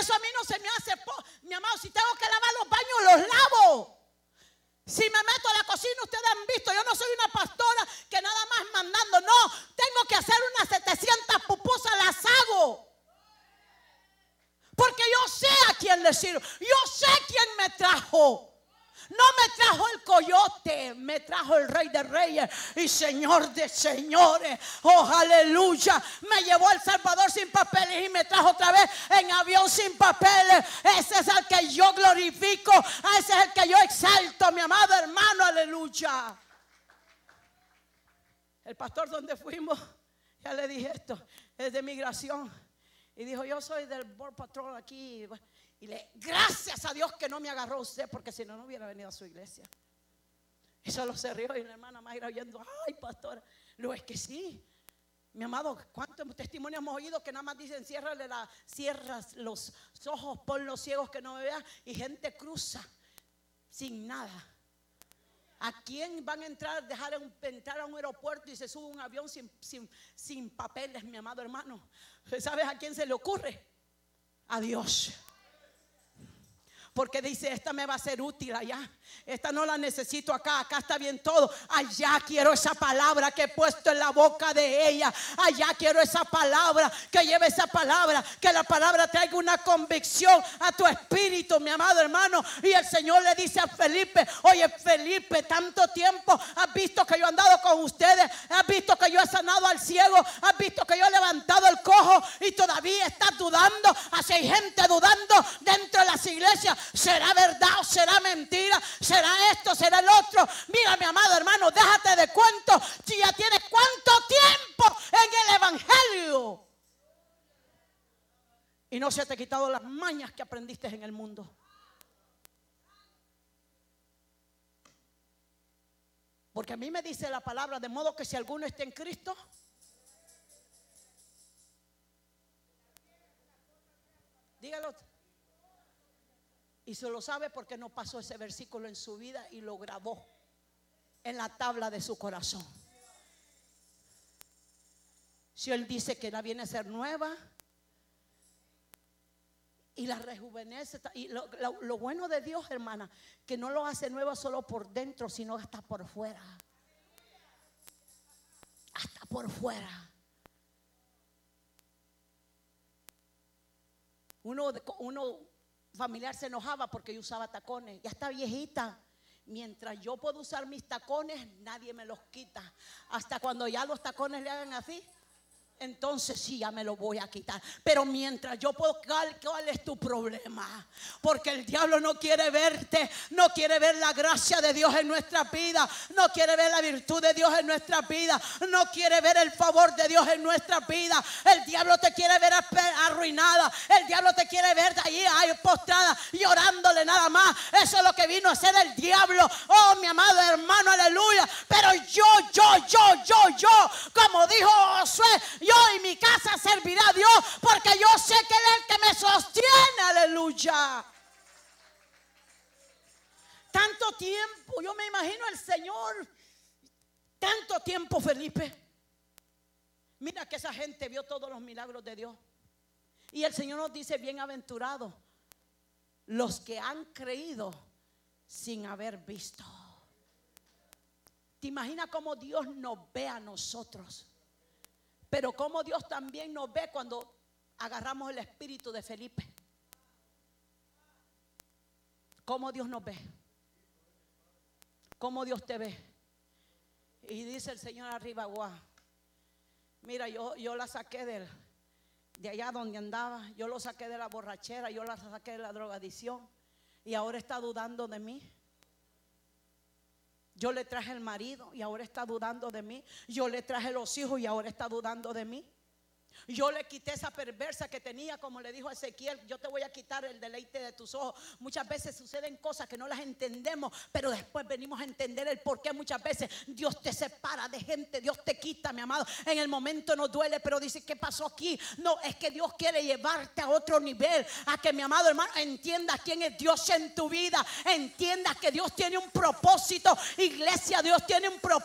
eso a mí no se me hace, mi amado, si tengo que lavar los baños, los lavo. Si me meto a la cocina, ustedes han visto, yo no soy una pastora que nada más mandando, no, tengo que hacer unas 700 pupusas, las hago. Porque yo sé a quién le sirvo, yo sé quién me trajo. No me trajo el coyote, me trajo el Rey de Reyes y Señor de Señores. Oh, aleluya. Me llevó a El Salvador sin papeles y me trajo otra vez en avión sin papeles. Ese es el que yo glorifico, ese es el que yo exalto, mi amado hermano, aleluya. El pastor donde fuimos, ya le dije esto, es de migración. Y dijo, yo soy del Border Patrol aquí. Y gracias a Dios que no me agarró usted, porque si no, no hubiera venido a su iglesia. Y solo se rió y la hermana Mayra oyendo, ay, pastora. Luego es que sí, mi amado, ¿cuántos testimonios hemos oído que nada más dicen cierras los ojos, pon los ciegos que no me vean? Y gente cruza sin nada. ¿A quién van a entrar, entrar a un aeropuerto y se sube un avión sin papeles, mi amado hermano? ¿Sabes a quién se le ocurre? A Dios. Porque dice, esta me va a ser útil allá. Esta no la necesito acá. Acá está bien todo. Allá quiero esa palabra que he puesto en la boca de ella. Allá quiero esa palabra, que lleve esa palabra, que la palabra traiga una convicción a tu espíritu, mi amado hermano. Y el Señor le dice a Felipe, oye Felipe, tanto tiempo has visto que yo he andado con ustedes, has visto que yo he sanado al ciego, has visto que yo he levantado el cojo y todavía estás dudando. Así hay gente dudando dentro de las iglesias. ¿Será verdad o será mentira? ¿Será esto? ¿Será el otro? Mira, mi amado hermano, déjate de cuento. Si ya tienes cuánto tiempo en el evangelio y no se te ha quitado las mañas que aprendiste en el mundo. Porque a mí me dice la palabra, de modo que si alguno está en Cristo, dígalo. Y se lo sabe porque no pasó ese versículo en su vida y lo grabó en la tabla de su corazón. Si él dice que la viene a ser nueva y la rejuvenece. Y lo bueno de Dios, hermana, que no lo hace nueva solo por dentro, sino hasta por fuera. Hasta por fuera. Uno familiar se enojaba porque yo usaba tacones. Ya está viejita. Mientras yo puedo usar mis tacones, nadie me los quita. Hasta cuando ya los tacones le hagan así, entonces sí, ya me lo voy a quitar. Pero mientras yo puedo, ¿cuál es tu problema? Porque el diablo no quiere verte, no quiere ver la gracia de Dios en nuestra vida, no quiere ver la virtud de Dios en nuestra vida, no quiere ver el favor de Dios en nuestra vida. El diablo te quiere ver arruinada, el diablo te quiere ver ahí postrada, llorándole nada más. Eso es lo que vino a hacer el diablo. Oh, mi amado hermano, aleluya. Pero yo, como dijo Josué, yo y mi casa servirá a Dios, porque yo sé que Él es el que me sostiene, aleluya. Tanto tiempo, yo me imagino al Señor, tanto tiempo, Felipe. Mira que esa gente vio todos los milagros de Dios. Y el Señor nos dice, bienaventurados los que han creído sin haber visto. ¿Te imaginas cómo Dios nos ve a nosotros? Pero como Dios también nos ve cuando agarramos el espíritu de Felipe. ¿Cómo Dios nos ve? ¿Cómo Dios te ve? Y dice el Señor arriba, guau. Mira, yo la saqué de allá donde andaba. Yo lo saqué de la borrachera. Yo la saqué de la drogadicción. Y ahora está dudando de mí. Yo le traje el marido y ahora está dudando de mí. Yo le traje los hijos y ahora está dudando de mí. Yo le quité esa perversa que tenía, como le dijo a Ezequiel, yo te voy a quitar el deleite de tus ojos. Muchas veces suceden cosas que no las entendemos, pero después venimos a entender el por qué muchas veces Dios te separa de gente, Dios te quita, mi amado. En el momento nos duele, pero dice, ¿qué pasó aquí? No, es que Dios quiere llevarte a otro nivel, a que, mi amado hermano, entiendas quién es Dios en tu vida, entiendas que Dios tiene un propósito. Iglesia, Dios tiene un propósito.